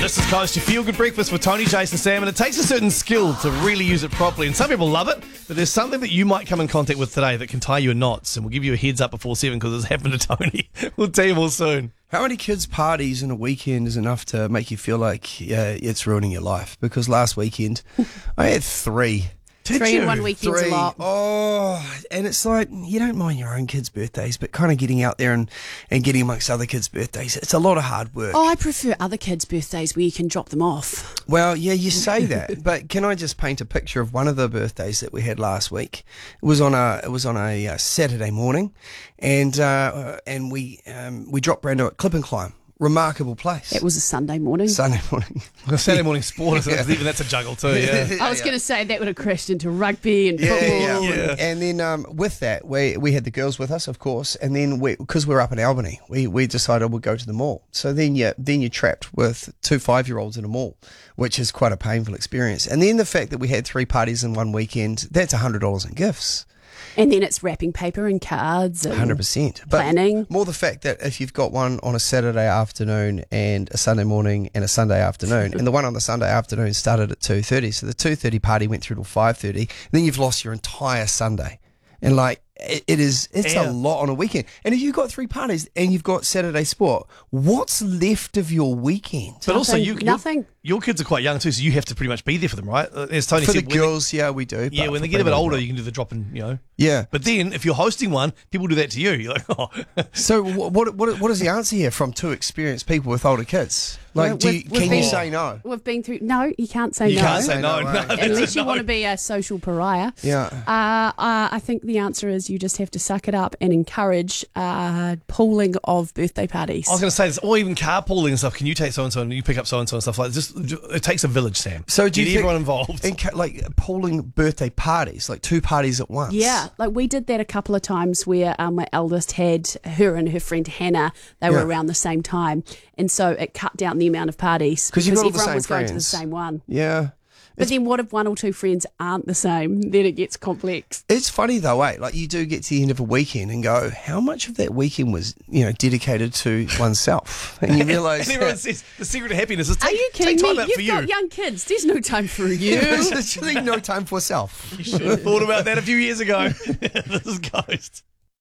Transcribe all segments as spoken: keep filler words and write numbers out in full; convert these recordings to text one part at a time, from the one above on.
This is Coast, your feel-good breakfast with Tony, Jason, Sam, and it takes a certain skill to really use it properly. And some people love it, but there's something that you might come in contact with today that can tie you in knots. And we'll give you a heads up before seven because it's happened to Tony. We'll tell you more soon. How many kids' parties in a weekend is enough to make you feel like yeah, it's ruining your life? Because last weekend, I had three. Did Three you? in one weekend's Three. a lot. Oh, and it's like, you don't mind your own kids' birthdays, but kind of getting out there and, and getting amongst other kids' birthdays, it's a lot of hard work. Oh, I prefer other kids' birthdays where you can drop them off. Well, yeah, you say that, but can I just paint a picture of one of the birthdays that we had last week? It was on a it was on a uh, Saturday morning, and uh, and we um, we dropped Brando at Clip and Climb. Remarkable place. It was a Sunday morning. Sunday morning. Well, Saturday morning sport, isn't it? Even that's a juggle too, yeah. I was going to say that would have crashed into rugby and Yeah, football. yeah, Yeah. And then um, with that, we we had the girls with us, of course, and then we because we were up in Albany, we, we decided we'd go to the mall. So then you then you're trapped with two five year olds in a mall, which is quite a painful experience. And then the fact that we had three parties in one weekend, that's a hundred dollars in gifts. And then it's wrapping paper and cards and one hundred percent. But planning. more the fact that if you've got one on a Saturday afternoon and a Sunday morning and a Sunday afternoon, and the one on the Sunday afternoon started at two thirty, so the two thirty party went through till five thirty, then you've lost your entire Sunday. And like, it, it is, it's Yeah. a lot on a weekend. And if you've got three parties and you've got Saturday sport, what's left of your weekend? But also, Nothing. you, your, Nothing. your kids are quite young too, so you have to pretty much be there for them, right? As Tony For the said, when girls, yeah, we do. they, yeah, but when for they get a bit people, older, no. you can do the drop and, you know. Yeah. But then, if you're hosting one, people do that to you. You're like, oh. So wh- what what what is the answer here from two experienced people with older kids? Like, Well, do you, we've- we've can you been- say no? We've been through. No, you can't say You no. can't say no. No no, way. that's Unless a you no. want to be a social pariah. Yeah. Uh, uh, I think the answer is you just have to suck it up and encourage uh, pooling of birthday parties. I was going to say this, or even carpooling and stuff. Can you take so and so and you pick up so and so and stuff like this? Just, it takes a village, Sam. So do you Get think- everyone involved? And ca- like pooling birthday parties, like two parties at once. Yeah, like we did that a couple of times where um, my eldest had her and her friend Hannah. They were Yeah. around the same time, and so it cut down the amount of parties 'Cause you've got all the everyone same was going to the friends. same one. Yeah. But then, what if one or two friends aren't the same? Then it gets complex. It's funny though, eh? Like you do get to the end of a weekend and go, how much of that weekend was, you know, dedicated to oneself? And you realise and everyone says the secret of happiness is Are take, you take kidding time me? out You've for you. got young kids. There's no time for you. there's literally no time for self. You should have thought about that a few years ago. This is Ghost.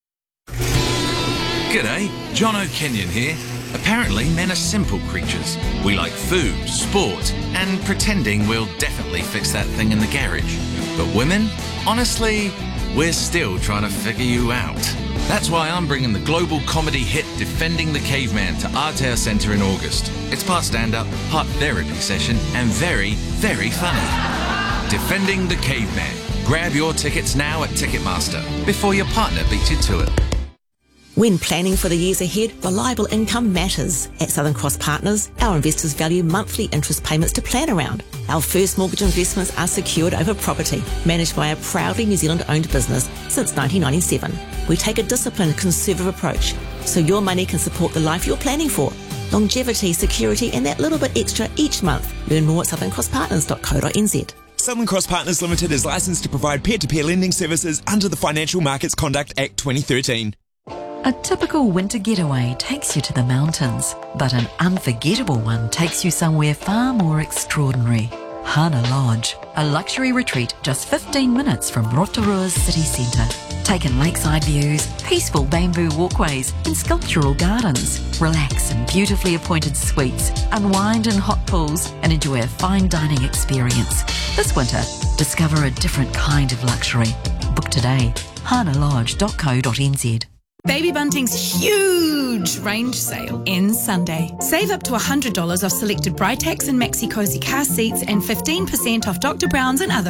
G'day, John O'Kenyon here. Apparently, men are simple creatures. We like food, sport, and pretending we'll definitely fix that thing in the garage. But women? Honestly, we're still trying to figure you out. That's why I'm bringing the global comedy hit Defending the Caveman to Artair Centre in August. It's part stand-up, part therapy session, and very, very funny. Defending the Caveman. Grab your tickets now at Ticketmaster before your partner beats you to it. When planning for the years ahead, reliable income matters. At Southern Cross Partners, our investors value monthly interest payments to plan around. Our first mortgage investments are secured over property, managed by a proudly New Zealand-owned business since nineteen ninety-seven. We take a disciplined, conservative approach, so your money can support the life you're planning for. Longevity, security, and that little bit extra each month. Learn more at southern cross partners dot co dot n z. Southern Cross Partners Limited is licensed to provide peer-to-peer lending services under the Financial Markets Conduct Act twenty thirteen. A typical winter getaway takes you to the mountains, but an unforgettable one takes you somewhere far more extraordinary. Hana Lodge, a luxury retreat just fifteen minutes from Rotorua's city centre. Take in lakeside views, peaceful bamboo walkways and sculptural gardens. Relax in beautifully appointed suites, unwind in hot pools and enjoy a fine dining experience. This winter, discover a different kind of luxury. Book today, hana lodge dot co dot n z. Baby Bunting's huge range sale ends Sunday. Save up to one hundred dollars off selected Britax and Maxi Cozy car seats and fifteen percent off Doctor Brown's and other